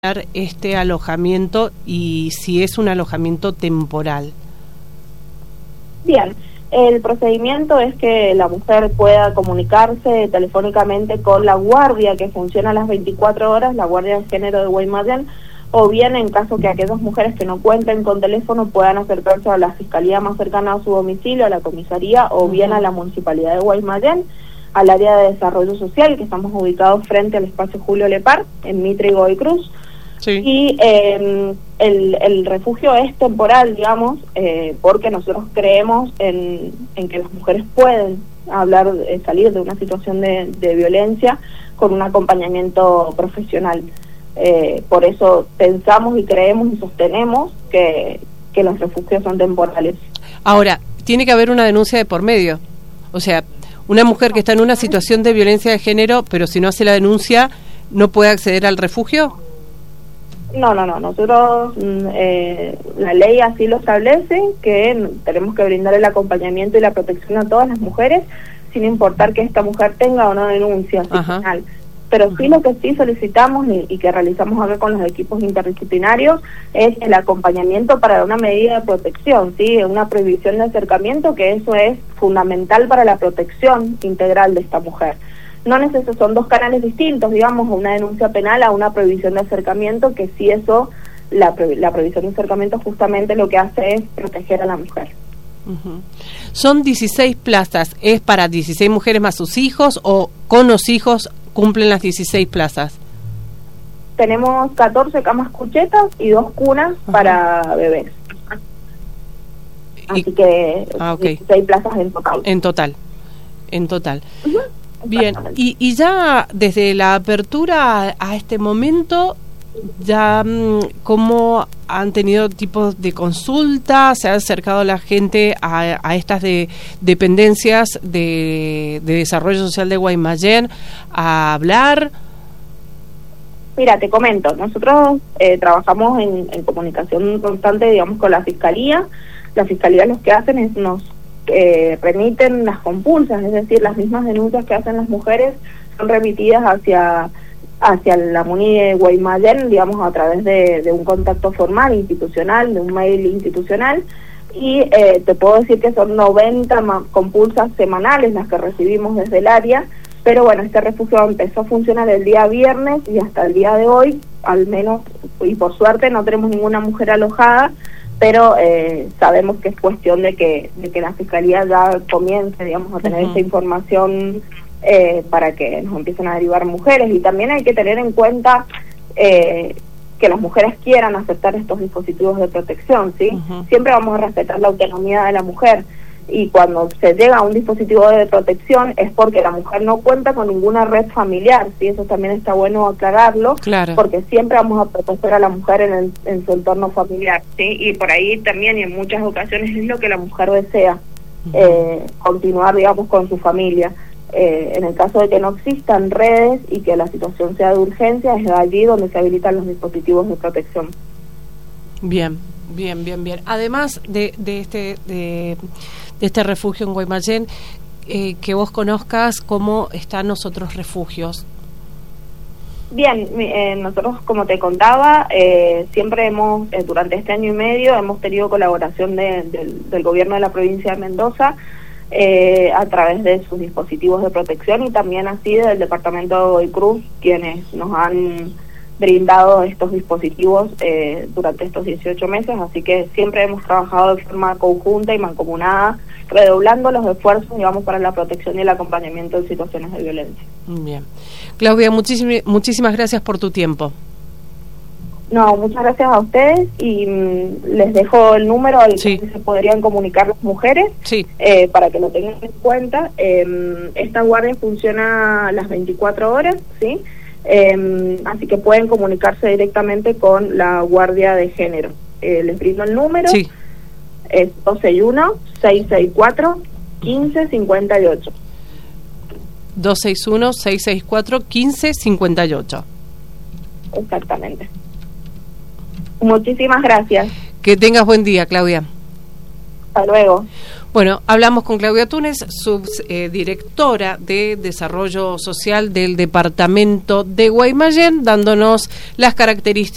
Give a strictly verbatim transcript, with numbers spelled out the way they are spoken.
este alojamiento y si es un alojamiento temporal. Bien, el procedimiento es que la mujer pueda comunicarse telefónicamente con la guardia que funciona a las veinticuatro horas, la Guardia de Género de Guaymallén, o bien en caso que aquellas mujeres que no cuenten con teléfono puedan acercarse a la fiscalía más cercana a su domicilio, a la comisaría, o bien a la Municipalidad de Guaymallén, al área de desarrollo social, que estamos ubicados frente al espacio Julio Lepar, en Mitre y Godoy Cruz. Sí. Y eh, el, el refugio es temporal, digamos, eh, porque nosotros creemos en, en que las mujeres pueden hablar, eh, salir de una situación de, de violencia con un acompañamiento profesional. Eh, por eso pensamos y creemos y sostenemos que, que los refugios son temporales. Ahora, tiene que haber una denuncia de por medio. O sea, una mujer que está en una situación de violencia de género, pero si no hace la denuncia, ¿no puede acceder al refugio? No, no, no. Nosotros, eh, la ley así lo establece, que tenemos que brindar el acompañamiento y la protección a todas las mujeres, sin importar que esta mujer tenga o no denuncia penal. Pero sí, lo que sí solicitamos y, y que realizamos acá con los equipos interdisciplinarios es el acompañamiento para una medida de protección, sí, una prohibición de acercamiento, que eso es fundamental para la protección integral de esta mujer. No necesariamente son dos canales distintos, digamos, una denuncia penal a una prohibición de acercamiento, que sí eso, la, la prohibición de acercamiento justamente lo que hace es proteger a la mujer. Uh-huh. Son dieciséis plazas, ¿es para dieciséis mujeres más sus hijos o con los hijos cumplen las dieciséis plazas? Tenemos catorce camas cuchetas y dos cunas uh-huh. para bebés. Así y, que ah, okay. dieciséis plazas en total. En total, en total. Uh-huh. Bien, y, y ya desde la apertura a este momento, ya cómo han tenido tipos de consultas, se ha acercado la gente a, a estas de, dependencias de, de desarrollo social de Guaymallén a hablar. Mira, te comento, nosotros eh, trabajamos en, en comunicación constante, digamos, con la Fiscalía. La Fiscalía lo que hacen es nos Eh, remiten las compulsas, es decir, las mismas denuncias que hacen las mujeres son remitidas hacia hacia la MUNI de Guaymallén, digamos, a través de, de un contacto formal, institucional, de un mail institucional, y eh, te puedo decir que son noventa compulsas semanales las que recibimos desde el área, pero bueno, este refugio empezó a funcionar el día viernes y hasta el día de hoy, al menos, y por suerte no tenemos ninguna mujer alojada, pero eh, sabemos que es cuestión de que de que la Fiscalía ya comience, digamos, a tener uh-huh. esa información eh, para que nos empiecen a derivar mujeres. Y también hay que tener en cuenta eh, que las mujeres quieran aceptar estos dispositivos de protección, ¿sí? Uh-huh. Siempre vamos a respetar la autonomía de la mujer, y cuando se llega a un dispositivo de protección es porque la mujer no cuenta con ninguna red familiar, ¿sí? Eso también está bueno aclararlo, claro. Porque siempre vamos a proteger a la mujer en, el, en su entorno familiar, ¿sí? Y por ahí también, y en muchas ocasiones es lo que la mujer desea, uh-huh. eh, continuar, digamos, con su familia. Eh, en el caso de que no existan redes y que la situación sea de urgencia, es allí donde se habilitan los dispositivos de protección. Bien, bien, bien, bien. Además de, de este... De... de este refugio en Guaymallén, eh, que vos conozcas cómo están los otros refugios. Bien, eh, nosotros, como te contaba, eh, siempre hemos, eh, durante este año y medio, hemos tenido colaboración de, de, del gobierno de la provincia de Mendoza, eh, a través de sus dispositivos de protección, y también así del departamento de Godoy Cruz, quienes nos han brindado estos dispositivos eh, durante estos dieciocho meses, así que siempre hemos trabajado de forma conjunta y mancomunada, redoblando los esfuerzos, digamos, para la protección y el acompañamiento en situaciones de violencia. Bien. Claudia, muchísimas muchísimas gracias por tu tiempo. No, muchas gracias a ustedes, y mm, les dejo el número al sí. que se podrían comunicar las mujeres, sí. eh, para que lo tengan en cuenta. Eh, esta guardia funciona las veinticuatro horas, ¿sí? Eh, así que pueden comunicarse directamente con la Guardia de Género. Eh, les brindo el número, sí. Es dos seis uno, seis seis cuatro, uno cinco cinco ocho. dos seis uno, seis seis cuatro, uno cinco cinco ocho. Exactamente. Muchísimas gracias. Que tengas buen día, Claudia. Hasta luego. Bueno, hablamos con Claudia Túnez, subdirectora eh, de Desarrollo Social del Departamento de Guaymallén, dándonos las características